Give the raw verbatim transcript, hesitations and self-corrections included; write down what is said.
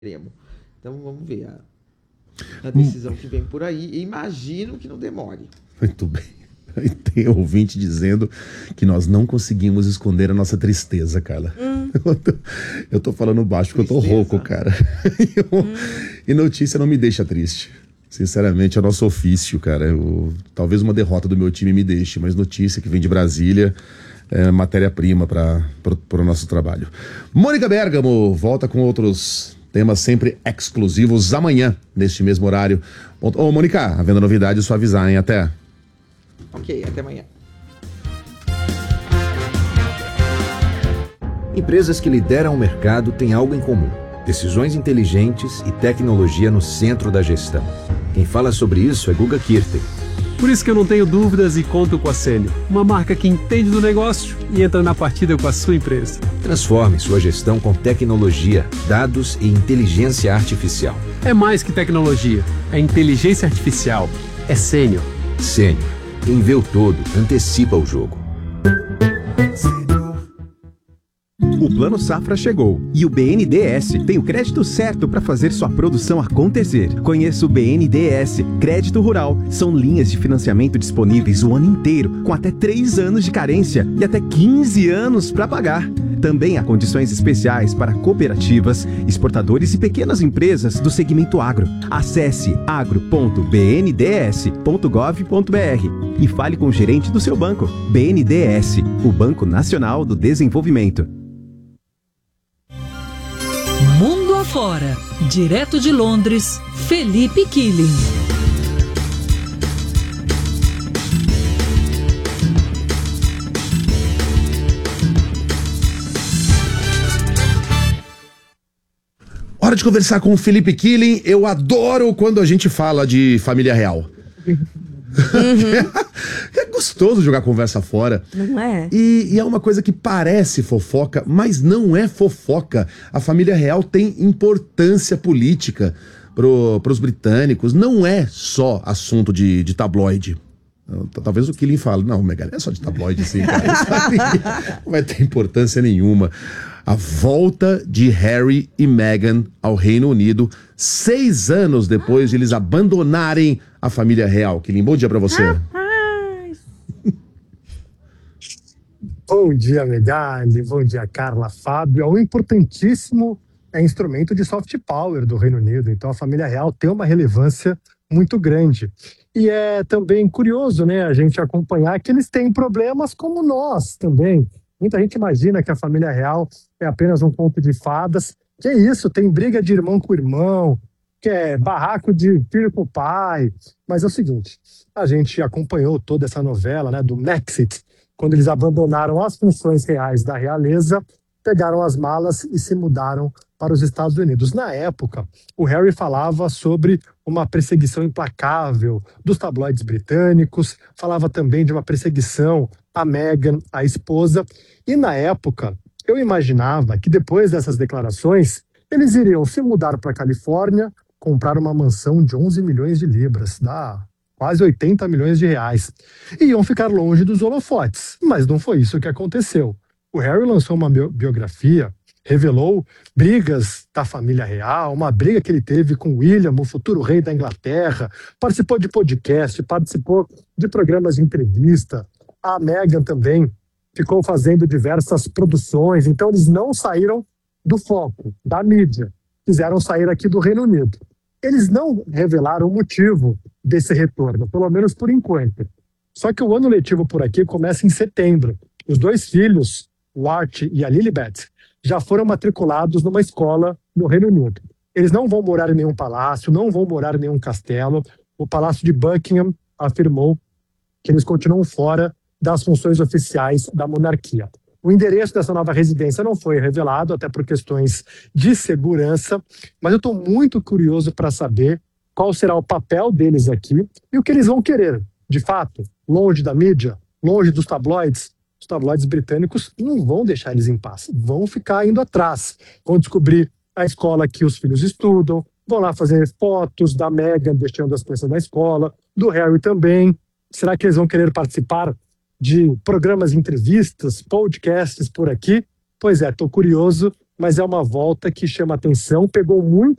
extremo. Então vamos ver a, a decisão que vem por aí. E imagino que não demore. Muito bem. E tem ouvinte dizendo que nós não conseguimos esconder a nossa tristeza, Carla. Hum. Eu, tô, eu tô falando baixo porque tristeza. Eu tô rouco, cara. E, eu, hum. e notícia não me deixa triste. Sinceramente, é o nosso ofício, cara. Eu, talvez uma derrota do meu time me deixe, mas notícia que vem de Brasília é matéria-prima para o nosso trabalho. Mônica Bergamo volta com outros temas sempre exclusivos amanhã, neste mesmo horário. Ô, Mônica, havendo novidade, é só avisar, hein? Até. Ok, até amanhã. Empresas que lideram o mercado têm algo em comum: decisões inteligentes e tecnologia no centro da gestão. Quem fala sobre isso é Guga Kirten. Por isso que eu não tenho dúvidas e conto com a Sênio, uma marca que entende do negócio e entra na partida com a sua empresa. Transforme sua gestão com tecnologia, dados e inteligência artificial. É mais que tecnologia, é inteligência artificial, é Sênio. Sênio. Quem vê o todo, antecipa o jogo. O Plano Safra chegou e o B N D E S tem o crédito certo para fazer sua produção acontecer. Conheça o B N D E S Crédito Rural. São linhas de financiamento disponíveis o ano inteiro, com até três anos de carência e até quinze anos para pagar. Também há condições especiais para cooperativas, exportadores e pequenas empresas do segmento agro. Acesse agro ponto b n d s ponto gov ponto b r e fale com o gerente do seu banco. B N D E S, o Banco Nacional do Desenvolvimento. Mundo afora, direto de Londres, Felipe Killing. Hora de conversar com o Felipe Killing. Eu adoro quando a gente fala de família real. Uhum. É gostoso jogar conversa fora. Não é? E, e é uma coisa que parece fofoca, mas não é fofoca. A família real tem importância política para os britânicos. Não é só assunto de, de tabloide. Talvez o Killing fale, não, Megali, é só de tabloide, sim, cara. Não vai ter importância nenhuma. A volta de Harry e Meghan ao Reino Unido, seis anos depois de eles abandonarem a família real. Killing, bom dia pra você. Bom dia, Megali. Bom dia, Carla, Fábio. É um importantíssimo é, instrumento de soft power do Reino Unido. Então, a família real tem uma relevância muito grande. E é também curioso, né, a gente acompanhar que eles têm problemas como nós também. Muita gente imagina que a família real é apenas um conto de fadas. Que é isso, tem briga de irmão com irmão, que é barraco de filho com pai. Mas é o seguinte, a gente acompanhou toda essa novela, né, do Brexit, quando eles abandonaram as funções reais da realeza, pegaram as malas e se mudaram para os Estados Unidos. Na época, o Harry falava sobre uma perseguição implacável dos tabloides britânicos, falava também de uma perseguição a Meghan, a esposa, e na época eu imaginava que depois dessas declarações eles iriam se mudar para a Califórnia, comprar uma mansão de onze milhões de libras, dá quase oitenta milhões de reais, e iam ficar longe dos holofotes, mas não foi isso que aconteceu. O Harry lançou uma biografia, revelou brigas da família real, uma briga que ele teve com William, o futuro rei da Inglaterra, participou de podcast, participou de programas de entrevista. A Meghan também ficou fazendo diversas produções, então eles não saíram do foco, da mídia, quiseram sair aqui do Reino Unido. Eles não revelaram o motivo desse retorno, pelo menos por enquanto. Só que o ano letivo por aqui começa em setembro. Os dois filhos, o Art e a Lilibet, já foram matriculados numa escola no Reino Unido. Eles não vão morar em nenhum palácio, não vão morar em nenhum castelo. O Palácio de Buckingham afirmou que eles continuam fora das funções oficiais da monarquia. O endereço dessa nova residência não foi revelado, até por questões de segurança, mas eu estou muito curioso para saber qual será o papel deles aqui e o que eles vão querer. De fato, longe da mídia, longe dos tabloides, os tabloides britânicos não vão deixar eles em paz, vão ficar indo atrás, vão descobrir a escola que os filhos estudam, vão lá fazer fotos da Meghan deixando as crianças na escola, do Harry também. Será que eles vão querer participar de programas de entrevistas, podcasts por aqui? Pois é, estou curioso, mas é uma volta que chama atenção, pegou muita